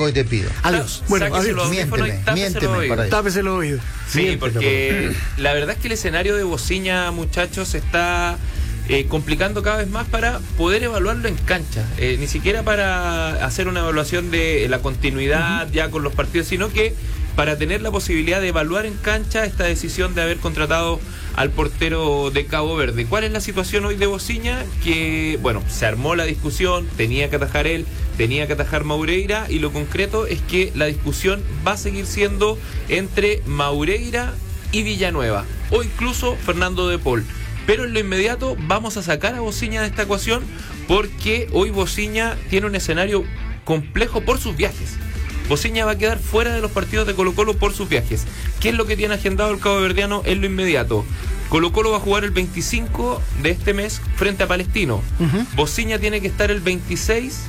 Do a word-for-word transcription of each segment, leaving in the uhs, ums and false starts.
único que te pido. Adiós. Bueno, Sáquese adiós. los audífonos y Miénteme, tápese miénteme los oídos. para eso. Tápese los oídos. Sí, Miénteme, porque la verdad es que el escenario de Bociña, muchachos, se está eh, complicando cada vez más para poder evaluarlo en cancha. Eh, ni siquiera para hacer una evaluación de la continuidad uh-huh. ya con los partidos, sino que para tener la posibilidad de evaluar en cancha esta decisión de haber contratado al portero de Cabo Verde. ¿Cuál es la situación hoy de Bociña? Que, bueno, se armó la discusión, tenía que atajar él, tenía que atajar Maureira, y lo concreto es que la discusión va a seguir siendo entre Maureira y Villanueva, o incluso Fernando de Paul. Pero en lo inmediato vamos a sacar a Bociña de esta ecuación, porque hoy Bociña tiene un escenario complejo por sus viajes. Bociña va a quedar fuera de los partidos de Colo-Colo por sus viajes. ¿Qué es lo que tiene agendado el caboverdiano en lo inmediato? Colo-Colo va a jugar el veinticinco de este mes frente a Palestino. Uh-huh. Bociña tiene que estar el veintiséis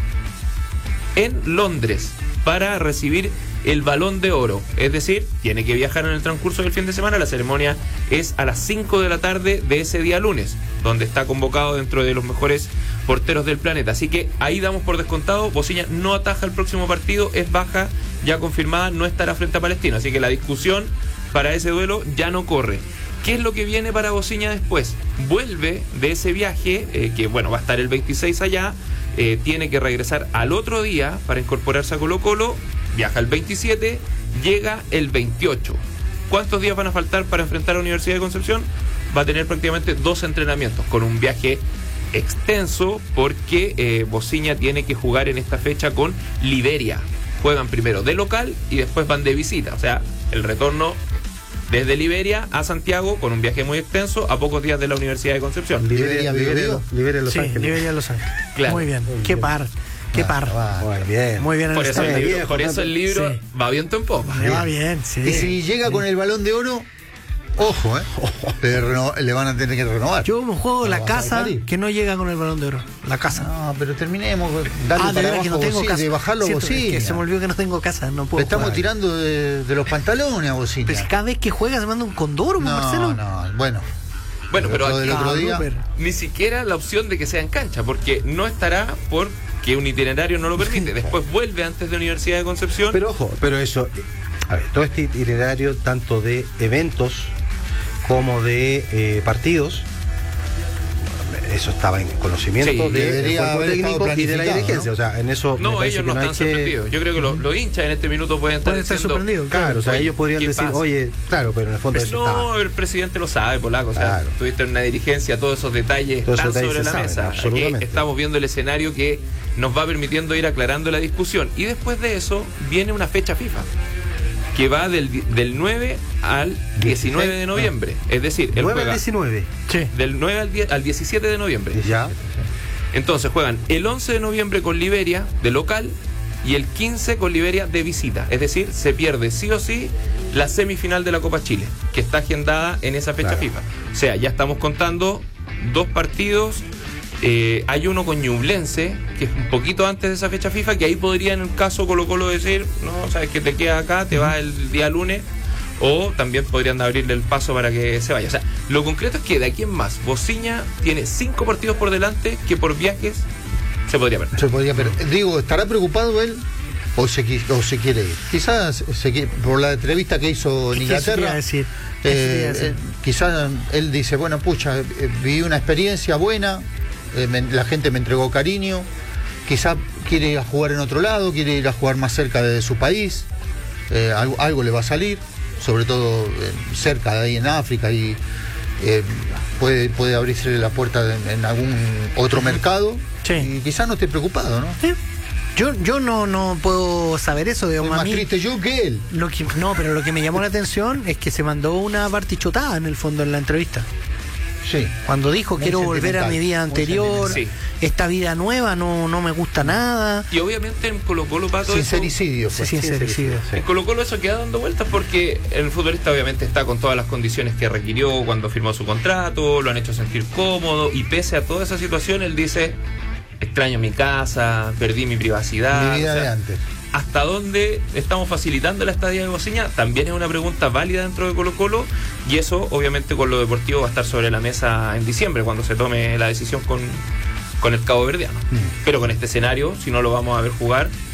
en Londres para recibir el Balón de Oro. Es decir, tiene que viajar en el transcurso del fin de semana. La ceremonia es a las cinco de la tarde de ese día lunes, donde está convocado dentro de los mejores porteros del planeta. Así que ahí damos por descontado, Bociña no ataja el próximo partido, es baja ya confirmada, no estará frente a Palestino. Así que la discusión para ese duelo ya no corre. ¿Qué es lo que viene para Bociña después? Vuelve de ese viaje, eh, que bueno, va a estar el veintiséis allá, eh, tiene que regresar al otro día para incorporarse a Colo-Colo, viaja el veintisiete, llega el veintiocho. ¿Cuántos días van a faltar para enfrentar a la Universidad de Concepción? Va a tener prácticamente dos entrenamientos, con un viaje extenso, porque eh, Bociña tiene que jugar en esta fecha con Liberia. Juegan primero de local y después van de visita, o sea, el retorno desde Liberia a Santiago, con un viaje muy extenso, a pocos días de la Universidad de Concepción. Liberia, Liberia, Liberia, Los Ángeles. Sí, Liberia, Los Ángeles. Claro. Muy bien, qué par. Qué par. Ah, va, muy bien. Muy bien. Por eso, el libro, bien, por eso el libro sí. va viento en popa. Me va bien, sí. Y si llega con el Balón de Oro, ojo, ¿eh? Le, reno, le van a tener que renovar. Yo me juego no, la casa que no llega con el Balón de Oro. La casa. No, pero terminemos. Dale ah, de verdad que no tengo Bociña, casa. de bajarlo a Bociña. Es que se me olvidó que no tengo casa. No puedo. Le estamos jugar. tirando de, de los pantalones a Bociña. Pues cada vez que juega se manda un condoro, no, Marcelo. No, bueno. Bueno, pero aquí, del otro día, ni siquiera la opción de que sea en cancha, porque no estará porque un itinerario no lo permite. Después vuelve antes de Universidad de Concepción. Pero ojo, pero eso, a ver, todo este itinerario, tanto de eventos como de eh, partidos, eso estaba en conocimiento sí, de, del cuerpo técnico y de la dirigencia, ¿no? O sea, en eso no, ellos no, no están sorprendidos. Que... Yo creo que los, los hinchas en este minuto pueden estar, estar diciendo, sorprendidos. Claro, claro, o sea, ellos podrían decir, pasa? oye, claro, pero en el fondo pues eso no, estaba. el presidente lo sabe, Polaco, o sea, claro. tuviste en una dirigencia, todos esos detalles todos están esos sobre detalles la saben, mesa. Aquí estamos viendo el escenario que nos va permitiendo ir aclarando la discusión. Y después de eso viene una fecha FIFA que va del, del nueve al diecinueve de noviembre. Es decir, el nueve juega al diecinueve. Sí. Del nueve al, diez, al diecisiete de noviembre. Ya. Entonces juegan el once de noviembre con Liberia de local y el quince con Liberia de visita. Es decir, se pierde sí o sí la semifinal de la Copa Chile, que está agendada en esa fecha claro. FIFA. O sea, ya estamos contando dos partidos. Eh, hay uno con Ñublense, que es un poquito antes de esa fecha FIFA, que ahí podría en el caso Colo-Colo decir, no, sabes que te quedas acá, te vas el día lunes, o también podrían abrirle el paso para que se vaya. O sea, lo concreto es que de aquí en más, Bociña tiene cinco partidos por delante que por viajes se podría perder. Se podría perder. Digo, ¿estará preocupado él o se, o se quiere ir? Quizás se quiere, por la entrevista que hizo en Inglaterra. Decir. Eh, eh, quizás él dice, bueno, pucha, eh, viví una experiencia buena. Eh, me, la gente me entregó cariño, quizá quiere ir a jugar en otro lado, quiere ir a jugar más cerca de su país, eh, algo, algo le va a salir, sobre todo eh, cerca de ahí en África, y eh, puede, puede abrirse la puerta de, en algún otro mercado, sí. Y quizá no esté preocupado, ¿no? Sí. Yo, yo no, no puedo saber eso, digamos. Soy más a mí, triste yo que él. Lo que, no, pero lo que me llamó la atención es que se mandó una partichotada en el fondo en la entrevista. Sí. Cuando dijo muy quiero volver a mi vida anterior, sí. Esta vida nueva no, no me gusta nada. Y obviamente en Colo-Colo, Pato, sincericidio, eso, pues. sí, sincericidio. Sí. En Colo-Colo eso queda dando vueltas porque el futbolista obviamente está con todas las condiciones que requirió cuando firmó su contrato, lo han hecho sentir cómodo, y pese a toda esa situación él dice, extraño mi casa, perdí mi privacidad. Mi vida, o sea, de antes. ¿Hasta dónde estamos facilitando la estadía de Bociña? También es una pregunta válida dentro de Colo-Colo, y eso obviamente con lo deportivo va a estar sobre la mesa en diciembre cuando se tome la decisión con, con el caboverdiano. Mm. Pero con este escenario, si no lo vamos a ver jugar,